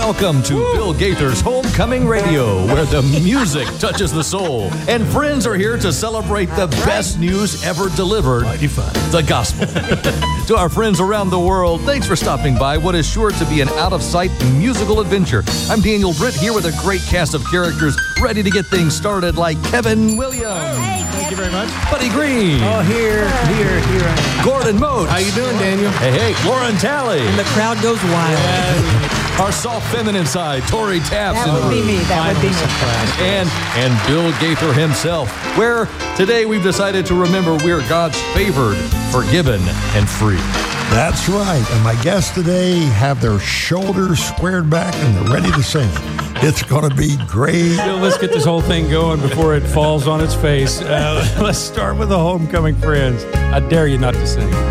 Welcome to Bill Gaither's Homecoming Radio, where the music touches the soul. And friends are here to celebrate the best news ever delivered, the gospel. To our friends around the world, thanks for stopping by what is sure to be an out-of-sight musical adventure. I'm Daniel Britt here with a great cast of characters ready to get things started, like Kevin Williams. Thank you very much. Buddy Green. Oh, here I am. Gordon Moats. How you doing, Daniel? Hey, Lauren Talley. And the crowd goes wild. Our soft feminine side, Tori Taps. That would be me. That would be me. And Bill Gaither himself, where today we've decided to remember we're God's favored, forgiven, and free. That's right. And my guests today have their shoulders squared back and they're ready to sing. It's going to be great. Let's get this whole thing going before it falls on its face. Let's start with the homecoming friends. I dare you not to sing.